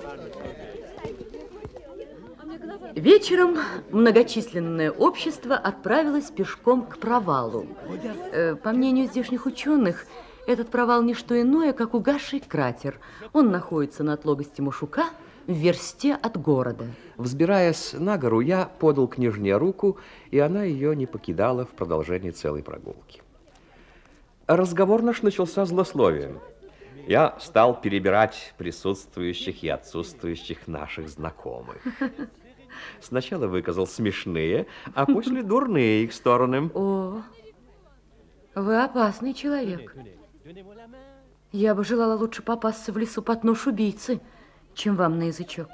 Вечером многочисленное общество отправилось пешком к провалу. По мнению здешних ученых, этот провал не что иное, как угасший кратер. Он находится на отлогости Машука, в версте от города. Взбираясь на гору, я подал княжне руку, и она ее не покидала в продолжении целой прогулки. Разговор наш начался злословием. Я стал перебирать присутствующих и отсутствующих наших знакомых. Сначала выказал смешные, а после дурные их стороны. О, вы опасный человек. Я бы желала лучше попасться в лесу под нож убийцы, чем вам на язычок.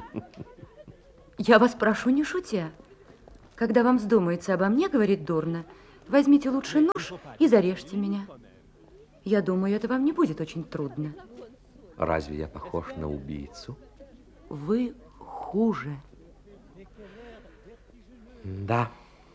Я вас прошу, не шутя. Когда вам вздумается обо мне говорить дурно, возьмите лучше нож и зарежьте меня. Я думаю, это вам не будет очень трудно. Разве я похож на убийцу? Вы хуже. Да.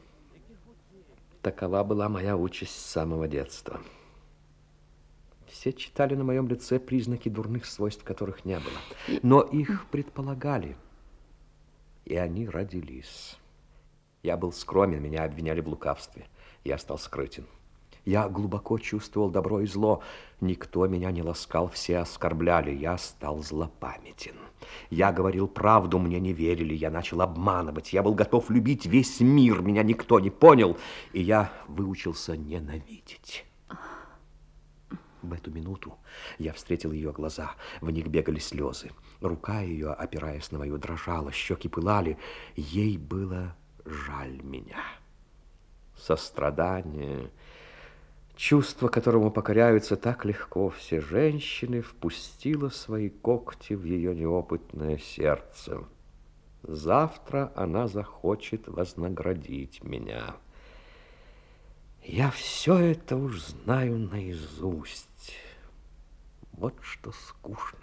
Такова была моя участь с самого детства. Все читали на моем лице признаки дурных свойств, которых не было. Но их предполагали, и они родились. Я был скромен, меня обвиняли в лукавстве. Я стал скрытен. Я глубоко чувствовал добро и зло. Никто меня не ласкал, все оскорбляли. Я стал злопамятен. Я говорил правду, мне не верили. Я начал обманывать. Я был готов любить весь мир. Меня никто не понял. И я выучился ненавидеть. В эту минуту я встретил ее глаза. В них бегали слезы. Рука ее, опираясь на мою, дрожала. Щеки пылали. Ей было жаль меня. Сострадание... Чувство, которому покоряются так легко все женщины, впустило свои когти в ее неопытное сердце. Завтра она захочет вознаградить меня. Я все это уж знаю наизусть. Вот что скучно.